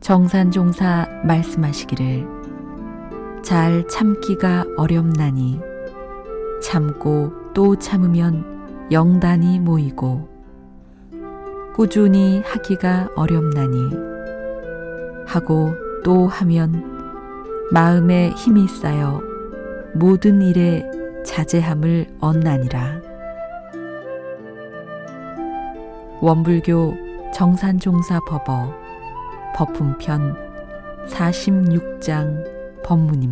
정산종사 말씀하시기를 잘 참기가 어렵나니 참고 또 참으면 영단이 모이고 꾸준히 하기가 어렵나니 하고 또 하면 마음에 힘이 쌓여 모든 일에 자제함을 얻나니라. 원불교 정산종사 법어 법훈편 46장 법문입니다.